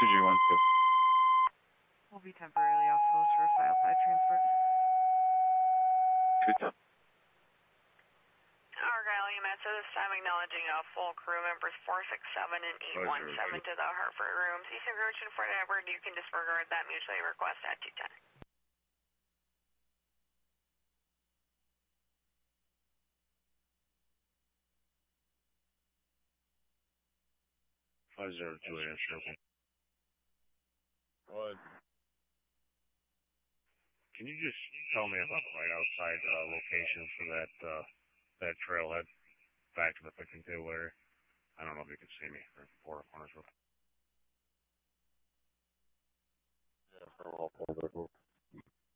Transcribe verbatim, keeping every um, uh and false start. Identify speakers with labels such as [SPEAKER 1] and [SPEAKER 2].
[SPEAKER 1] you want to?
[SPEAKER 2] We'll be temporarily off host for file five transport.
[SPEAKER 1] Good job.
[SPEAKER 3] Argyle E M S at this time acknowledging uh, full crew members four six seven and eight one seven to the Hartford rooms. East approach in Fort Edward, you can disregard that mutually request at two ten.
[SPEAKER 4] five zero two eight, circle.
[SPEAKER 1] What?
[SPEAKER 4] Can you just tell me about the right outside uh, location for that uh, that trailhead back to the picking table area? I don't know if you can see me from four corners.
[SPEAKER 1] Yeah, for all four vehicles.